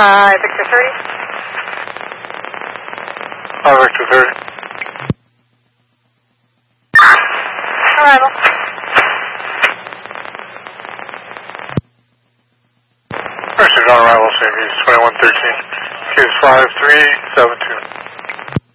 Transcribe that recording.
Victor 30. Victor 30. Arrival. Received on arrival, same 2113. Case 5372.